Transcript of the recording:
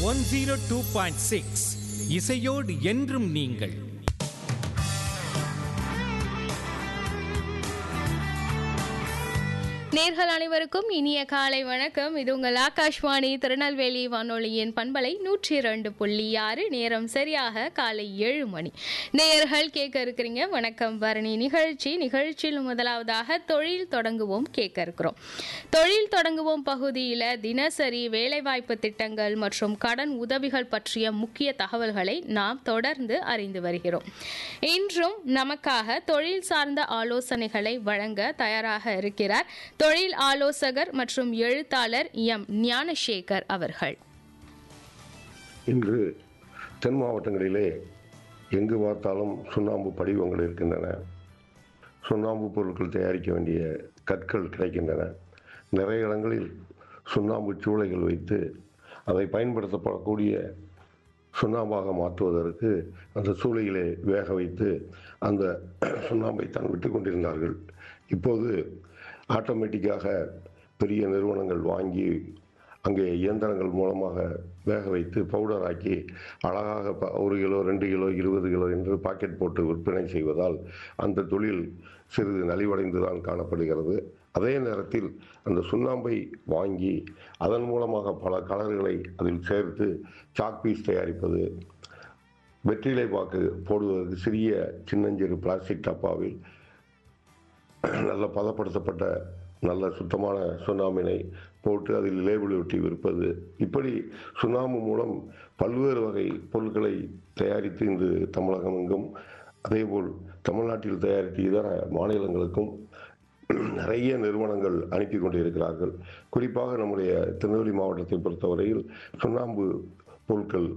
102.6 இசையோடு என்றும் நீங்கள். நேர்கள் அனைவருக்கும் இனிய காலை வணக்கம். இது உங்கள் ஆகாஷ்வாணி திருநெல்வேலி வானொலியின் பண்பலை 102.6. நேரம் சரியாக காலை 7 மணி. நேயர்கள் கேட்க இருக்கிறீங்க வணக்கம் பரணி நிகழ்ச்சியில் முதலாவதாக தொழில் தொடங்குவோம் கேட்க இருக்கிறோம். தொழில் தொடங்குவோம் பகுதியில் தினசரி வேலைவாய்ப்பு திட்டங்கள் மற்றும் கடன் உதவிகள் பற்றிய முக்கிய தகவல்களை நாம் தொடர்ந்து அறிந்து வருகிறோம். இன்றும் நமக்காக தொழில் சார்ந்த ஆலோசனைகளை வழங்க தயாராக இருக்கிறார் தொழில் ஆலோசகர் மற்றும் எழுத்தாளர் எம் ஞானசேகர் அவர்கள். இன்று தென் மாவட்டங்களிலே எங்கு பார்த்தாலும் சுண்ணாம்பு படிவங்கள் இருக்கின்றன. சுண்ணாம்பு பொருட்கள் தயாரிக்க வேண்டிய கற்கள் கிடைக்கின்றன. நிறைய இடங்களில் சுண்ணாம்பு சூளைகள் வைத்து அதை பயன்படுத்தப்படக்கூடிய சுண்ணாம்பாக மாற்றுவதற்கு அந்த சூளையிலே வேக வைத்து அந்த சுண்ணாம்பை தான் விட்டு கொண்டிருந்தார்கள். இப்போது ஆட்டோமேட்டிக்காக பெரிய நிறுவனங்கள் வாங்கி அங்கே இயந்திரங்கள் மூலமாக வேக வைத்து பவுடர் ஆக்கி அழகாக 1 கிலோ 2 கிலோ 20 கிலோ என்று பாக்கெட் போட்டு விற்பனை செய்வதால் அந்த தொழில் சிறிது நலிவடைந்து தான் காணப்படுகிறது. அதே நேரத்தில் அந்த சுண்ணாம்பை வாங்கி அதன் மூலமாக பல கலர்களை அதில் சேர்த்து சாக் பீஸ் தயாரிப்பது, வெற்றிலை பாக்கு போடுவதற்கு சிறிய சின்னஞ்சிறு பிளாஸ்டிக் டப்பாவில் நல்ல பதப்படுத்தப்பட்ட நல்ல சுத்தமான சுண்ணாம்பினை போட்டு அதில் லேபிள் ஒட்டி விற்பது, இப்படி சுண்ணாம்பு மூலம் பல்வேறு வகை பொருட்களை தயாரித்து இன்று தமிழகம் எங்கும் அதேபோல் தமிழ்நாட்டில் தயாரித்து இதர மாநிலங்களுக்கும் நிறைய நிறுவனங்கள் அனுப்பி கொண்டிருக்கிறார்கள். குறிப்பாக நம்முடைய திருநெல்வேலி மாவட்டத்தை பொறுத்தவரையில் சுண்ணாம்பு பொருட்கள்